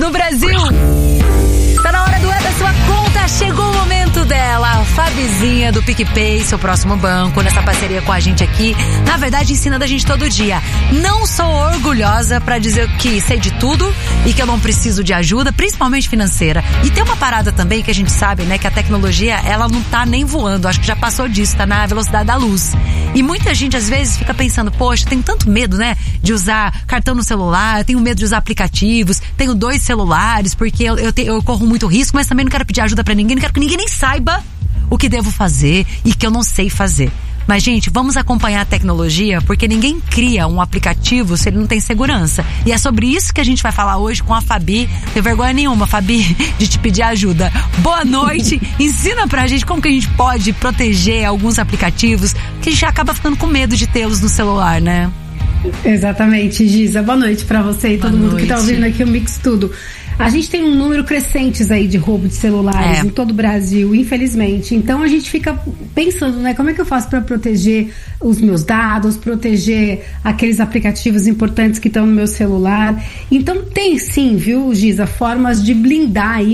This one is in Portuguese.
no Brasil. Tá na hora do É da Sua Conta, chegou o momento dela, a Fabizinha do PicPay, seu próximo banco, nessa parceria com a gente aqui. Na verdade, ensinando a gente todo dia. Não sou orgulhosa pra dizer que sei de tudo e que eu não preciso de ajuda, principalmente financeira. E tem uma parada também que a gente sabe, né, que a tecnologia, ela não tá nem voando, acho que já passou disso, tá na velocidade da luz. E muita gente às vezes fica pensando, poxa, tenho tanto medo, né, de usar cartão no celular, tenho medo de usar aplicativos, tenho 2 celulares, porque eu corro muito risco, mas também não quero pedir ajuda pra ninguém, não quero que ninguém nem saiba o que devo fazer e que eu não sei fazer. Mas, gente, vamos acompanhar a tecnologia, porque ninguém cria um aplicativo se ele não tem segurança. E é sobre isso que a gente vai falar hoje com a Fabi. Não tem vergonha nenhuma, Fabi, de te pedir ajuda. Boa noite. Ensina pra gente como que a gente pode proteger alguns aplicativos, que a gente acaba ficando com medo de tê-los no celular, né? Exatamente, Giza. Boa noite pra você e todo mundo que tá ouvindo aqui o Mix Tudo. A gente tem um número crescente aí de roubo de celulares em todo o Brasil, infelizmente. Então a gente fica pensando, né, como é que eu faço para proteger os meus dados, proteger aqueles aplicativos importantes que estão no meu celular. Então tem sim, viu, Giza, formas de blindar aí